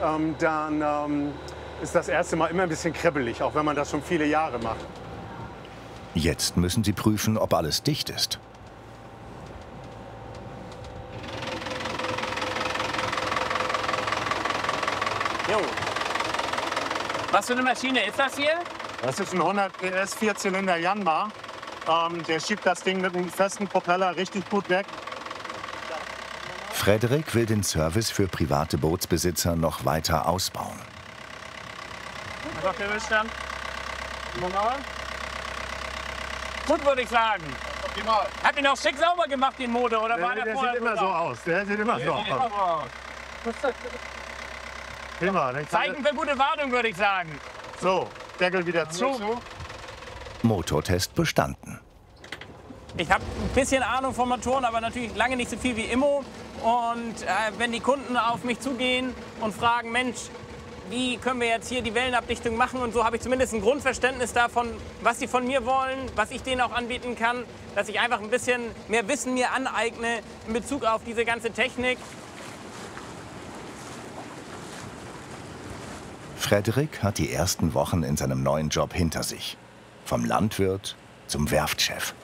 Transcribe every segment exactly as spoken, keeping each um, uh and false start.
ähm, dann ähm, ist das erste Mal immer ein bisschen kribbelig, auch wenn man das schon viele Jahre macht. Jetzt müssen sie prüfen, ob alles dicht ist. Jo. Was für eine Maschine ist das hier? Das ist ein hundert P S Vierzylinder Yanmar. Ähm, der schiebt das Ding mit einem festen Propeller richtig gut weg. Frederik will den Service für private Bootsbesitzer noch weiter ausbauen. Was auf der Rückstand? Normal? Gut, würde ich sagen. Optimal. Habt ihr noch schick sauber gemacht, den Motor? Oder war Der, der der sieht immer so aus. Der sieht immer so aus. Prima. Zeichen für gute Wartung, würde ich sagen. So, Deckel wieder zu. Motortest bestanden. Ich habe ein bisschen Ahnung von Motoren, aber natürlich lange nicht so viel wie Immo. Und äh, wenn die Kunden auf mich zugehen und fragen, Mensch, wie können wir jetzt hier die Wellenabdichtung machen und so, habe ich zumindest ein Grundverständnis davon, was sie von mir wollen, was ich denen auch anbieten kann, dass ich einfach ein bisschen mehr Wissen mir aneigne in Bezug auf diese ganze Technik. Frederik hat die ersten Wochen in seinem neuen Job hinter sich. Vom Landwirt zum Werftchef.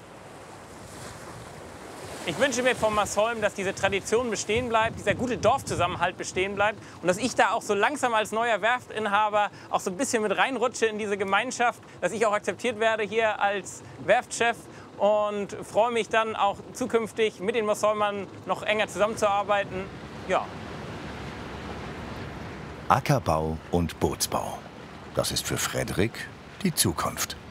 Ich wünsche mir von Massholm, dass diese Tradition bestehen bleibt, dieser gute Dorfzusammenhalt bestehen bleibt und dass ich da auch so langsam als neuer Werftinhaber auch so ein bisschen mit reinrutsche in diese Gemeinschaft, dass ich auch akzeptiert werde hier als Werftchef und freue mich dann auch zukünftig mit den Massholmern noch enger zusammenzuarbeiten. Ja. Ackerbau und Bootsbau. Das ist für Frederik die Zukunft.